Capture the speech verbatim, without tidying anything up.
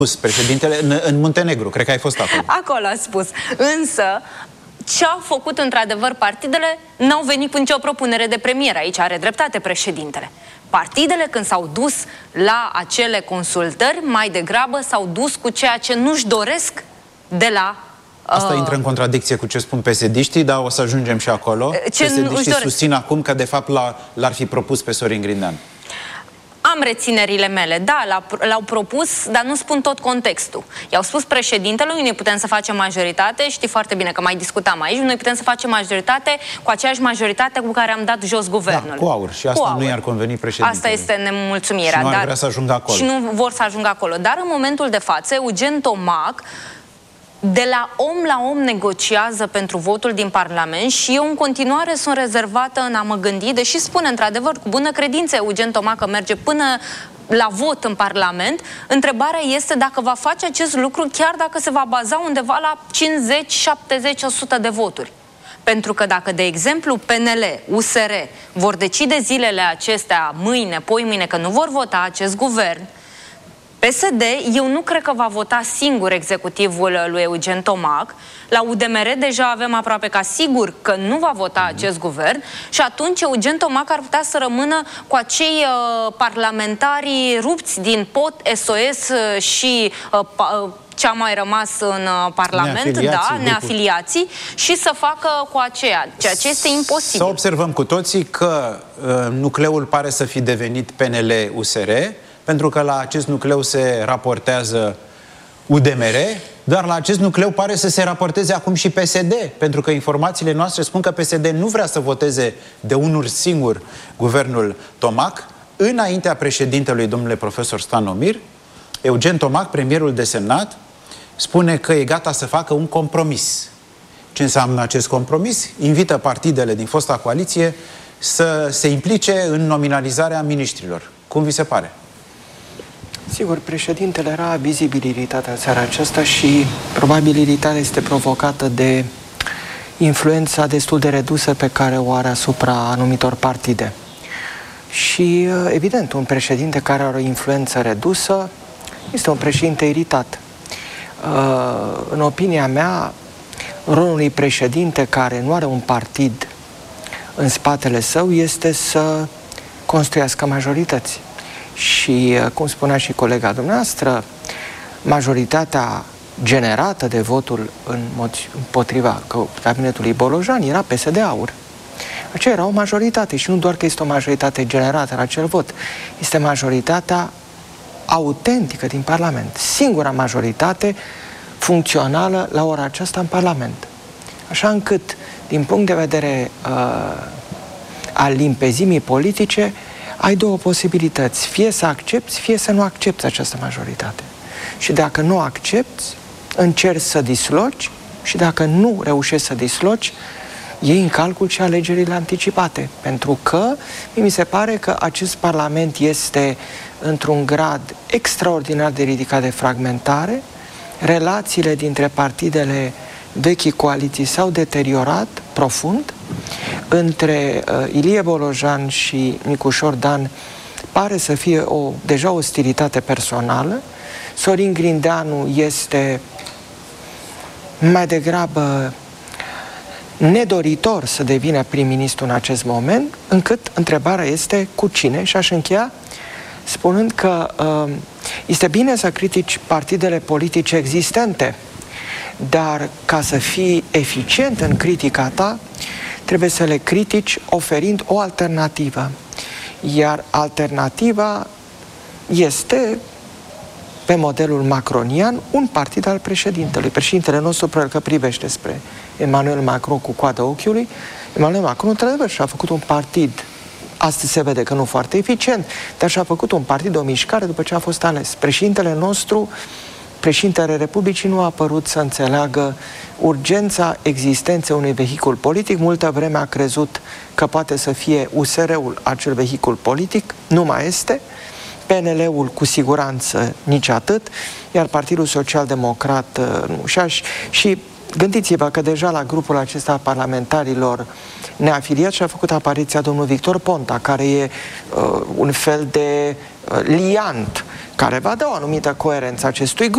Președintele în, în Muntenegru, cred că ai fost acolo. Acolo a spus. Însă, ce au făcut într-adevăr partidele, n-au venit cu nicio propunere de premier. Aici are dreptate președintele. Partidele, când s-au dus la acele consultări, mai degrabă s-au dus cu ceea ce nu-și doresc de la... Asta uh, intră în contradicție cu ce spun P S D-știi, dar o să ajungem și acolo. P S D-știi susțin acum că de fapt l-ar fi propus pe Sorin Grindeanu. Am reținerile mele, da, l-au propus, dar nu spun tot contextul. I-au spus președintelui, noi putem să facem majoritate, știi foarte bine că mai discutam aici, noi putem să facem majoritate cu aceeași majoritate cu care am dat jos guvernul. Da, cu aur. Și asta nu i-ar conveni președintelui. Asta este nemulțumirea. Și nu ar dar, vrea să ajungă acolo. Și nu vor să ajungă acolo. Dar în momentul de față, Eugen Tomac de la om la om negociază pentru votul din Parlament și eu în continuare sunt rezervată în a mă gândi, deși spune într-adevăr cu bună credință Eugen Tomac că merge până la vot în Parlament, întrebarea este dacă va face acest lucru chiar dacă se va baza undeva la cincizeci, șaptezeci, o sută de voturi. Pentru că dacă, de exemplu, P N L, U S R vor decide zilele acestea, mâine, poimâine, că nu vor vota acest guvern, P S D, eu nu cred că va vota singur executivul lui Eugen Tomac. La U D M R deja avem aproape ca sigur că nu va vota acest guvern și atunci Eugen Tomac ar putea să rămână cu acei uh, parlamentari rupți din P O T, S O S uh, și uh, uh, ce a mai rămas în uh, Parlament, neafiliații, da, neafiliații, și să facă cu aceea, ceea ce este imposibil. Să observăm cu toții că uh, nucleul pare să fi devenit P N L U S R, pentru că la acest nucleu se raportează U D M R, dar la acest nucleu pare să se raporteze acum și P S D, pentru că informațiile noastre spun că P S D nu vrea să voteze de unul singur guvernul Tomac. Înaintea președintelui, domnule profesor Stanomir, Eugen Tomac, premierul desemnat, spune că e gata să facă un compromis. Ce înseamnă acest compromis? Invită partidele din fosta coaliție să se implice în nominalizarea miniștrilor. Cum vi se pare? Sigur, președintele era vizibil iritat în seara aceasta și probabil iritatea este provocată de influența destul de redusă pe care o are asupra anumitor partide. Și, evident, un președinte care are o influență redusă este un președinte iritat. În opinia mea, rolul unui președinte care nu are un partid în spatele său este să construiască majorități. Și, cum spunea și colega dumneavoastră, majoritatea generată de votul în mod, împotriva cabinetului Bolojan era P S D-Aur. Aceea era o majoritate și nu doar că este o majoritate generată la acel vot, este majoritatea autentică din Parlament. Singura majoritate funcțională la ora aceasta în Parlament. Așa încât, din punct de vedere uh, al limpezimii politice, ai două posibilități, fie să accepti, fie să nu accepti această majoritate. Și dacă nu accepti, încerci să disloci și dacă nu reușești să disloci, iei în calcul și alegerile anticipate. Pentru că mi se pare că acest Parlament este într-un grad extraordinar de ridicat de fragmentare, relațiile dintre partidele vechii coaliții s-au deteriorat profund, între uh, Ilie Bolojan și Nicușor Dan pare să fie o, deja o ostilitate personală. Sorin Grindeanu este mai degrabă nedoritor să devină prim-ministru în acest moment, încât întrebarea este cu cine, și aș încheia spunând că uh, este bine să critici partidele politice existente, dar ca să fii eficient în critica ta, trebuie să le critici oferind o alternativă. Iar alternativa este, pe modelul macronian, un partid al președintelui. Președintele nostru probabil că privește spre Emmanuel Macron cu coada ochiului. Emmanuel Macron, într-adevăr, și-a făcut un partid, astăzi se vede că nu foarte eficient, dar și-a făcut un partid, o mișcare după ce a fost ales. Președintele nostru, președintele Republicii, nu a părut să înțeleagă urgența existenței unui vehicul politic. Multă vreme a crezut că poate să fie U S R-ul acel vehicul politic, nu mai este, P N L-ul cu siguranță nici atât, iar Partidul Social-Democrat nu. Și, și gândiți-vă că deja la grupul acesta parlamentarilor neafiliați și-a făcut apariția domnul Victor Ponta, care e uh, un fel de uh, liant care va da o anumită coerență acestui grup.